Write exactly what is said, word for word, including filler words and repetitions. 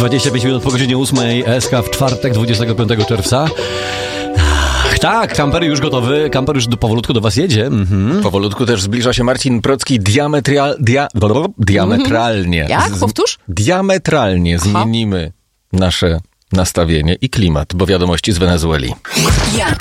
dwadzieścia pięć minut po godzinie ósmej, S K w czwartek, dwudziestego piątego czerwca. Tak, kamper już gotowy, kamper już do, powolutku do was jedzie. Mhm. Powolutku też zbliża się Marcin Procki diametral, dia, diametralnie. Jak? Powtórz? Diametralnie Aha. zmienimy nasze nastawienie i klimat, bo wiadomości z Wenezueli. Jak